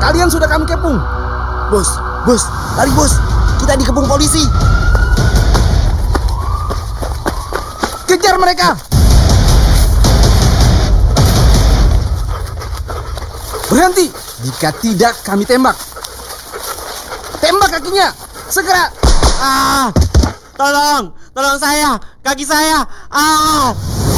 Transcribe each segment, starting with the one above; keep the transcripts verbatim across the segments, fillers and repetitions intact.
Kalian sudah kami kepung. Bos, bos, lari bos. Kita dikepung polisi. Kejar mereka. Berhenti. Jika tidak, kami tembak. Tembak kakinya. Segera. Ah, tolong, tolong saya, kaki saya. Ah.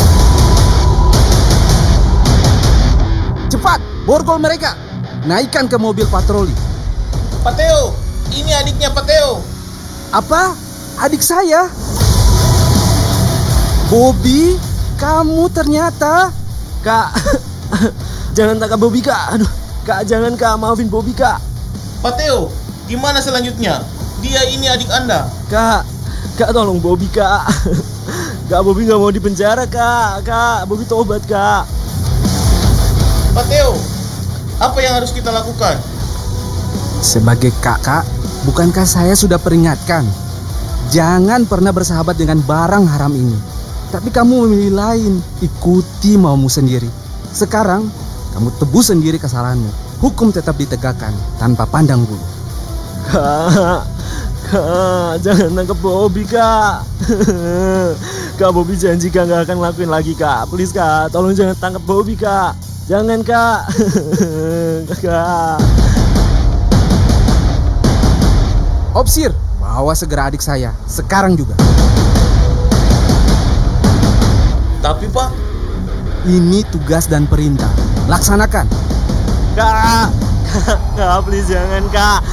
Cepat, borgol mereka. Naikkan ke mobil patroli. Pak Teo, ini adiknya Pak Teo. Apa? Adik saya? Bobby, kamu ternyata. Kak, jangan tangkap Bobby, Kak. Aduh, Kak, jangan, Kak. Maafin Bobby, Kak. Pak Teo, gimana selanjutnya? Dia ini adik Anda. Kak, Kak tolong Bobby, Kak. Kak, Bobby gak mau dipenjara, Kak. Kak, Bobby tobat, Kak. Pak Teo, apa yang harus kita lakukan? Sebagai kakak, bukankah saya sudah peringatkan? Jangan pernah bersahabat dengan barang haram ini. Tapi kamu memilih lain, ikuti maumu sendiri. Sekarang, kamu tebus sendiri kesalahanmu. Hukum tetap ditegakkan, tanpa pandang bulu. Kak, Kak, jangan tangkap Bobby, Kak. Kak, Bobby janji Kak gak akan lakuin lagi, Kak. Please, Kak, tolong jangan tangkap Bobby, Kak. Jangan, Kak. Kak. Opsir, bawa segera adik saya. Sekarang juga. Tapi Pak, Ini tugas dan perintah. Laksanakan. Kak, Kak, Kak, please jangan, Kak.